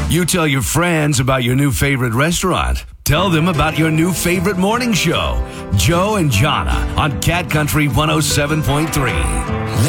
You tell your friends about your new favorite restaurant. Tell them about your new favorite morning show. Joe and Jonna on Cat Country 107.3.